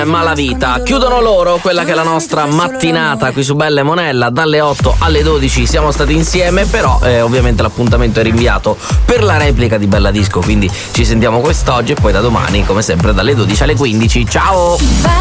Malavita. Chiudono loro quella che è la nostra mattinata qui su Bella e Monella. Dalle 8 alle 12 siamo stati insieme, però ovviamente l'appuntamento è rinviato per la replica di Bella Disco, quindi ci sentiamo quest'oggi e poi da domani come sempre dalle 12 alle 15. Ciao!